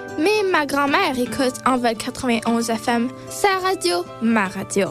Mais ma grand-mère écoute Envol 91 FM. Sa radio, ma radio.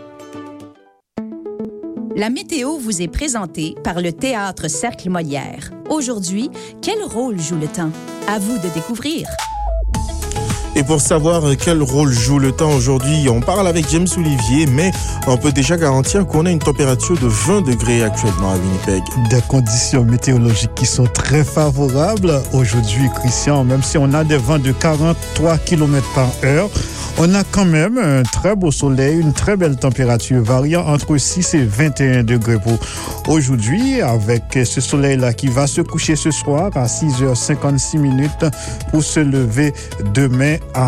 La météo vous est présentée par le Théâtre Cercle Molière. Aujourd'hui, quel rôle joue le temps? À vous de découvrir. Et pour savoir quel rôle joue le temps aujourd'hui, on parle avec James Olivier, mais on peut déjà garantir qu'on a une température de 20 degrés actuellement à Winnipeg. Des conditions météorologiques qui sont très favorables aujourd'hui, Christian. Même si on a des vents de 43 km par heure, on a quand même un très beau soleil, une très belle température variant entre 6 et 21 degrés pour aujourd'hui, avec ce soleil-là qui va se coucher ce soir à 6h56 pour se lever demain à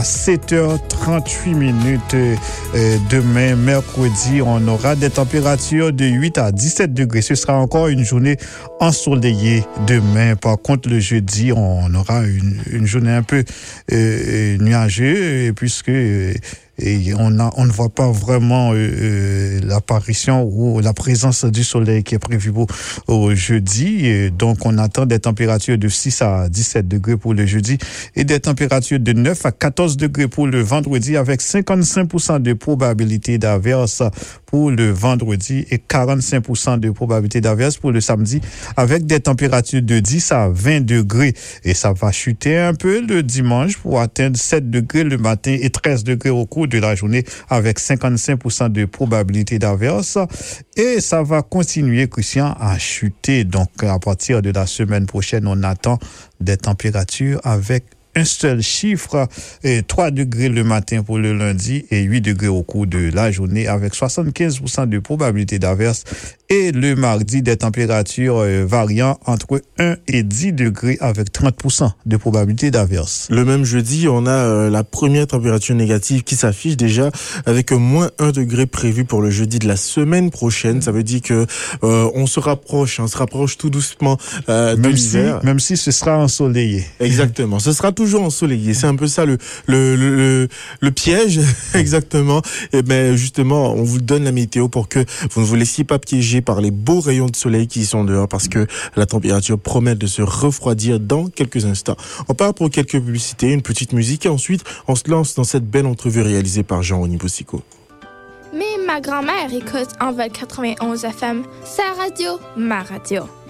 7h38. Demain, mercredi, on aura des températures de 8 à 17 degrés. Ce sera encore une journée ensoleillée demain. Par contre, le jeudi, on aura une journée un peu nuageuse, puisque on ne voit pas vraiment l'apparition ou la présence du soleil qui est prévue au jeudi. Et donc, on attend des températures de 6 à 17 degrés pour le jeudi et des températures de 9 à 14 degrés pour le vendredi, avec 55% de probabilité d'averse pour le vendredi et 45% de probabilité d'averse pour le samedi, avec des températures de 10 à 20 degrés. Et ça va chuter un peu le dimanche pour atteindre 7 degrés le matin et 13 degrés au cours de la journée, avec 55% de probabilité d'averse. Et ça va continuer, Christian, à chuter. Donc, à partir de la semaine prochaine, on attend des températures avec un seul chiffre, 3 degrés le matin pour le lundi et 8 degrés au cours de la journée, avec 75% de probabilité d'averse. Et le mardi, des températures variant entre 1 et 10 degrés avec 30% de probabilité d'averse. Le même jeudi, on a la première température négative qui s'affiche déjà, avec moins 1 degré prévu pour le jeudi de la semaine prochaine. Ça veut dire que on se rapproche tout doucement de l'hiver. Même si ce sera ensoleillé. Exactement, ce sera toujours ensoleillé. C'est un peu ça le piège, exactement. Et ben justement, on vous donne la météo pour que vous ne vous laissiez pas piéger par les beaux rayons de soleil qui sont dehors, parce que la température promet de se refroidir dans quelques instants. On part pour quelques publicités, une petite musique, et ensuite on se lance dans cette belle entrevue réalisée par Jean-René Bossico. Mais ma grand-mère écoute Envol 91 FM. Sa radio, ma radio.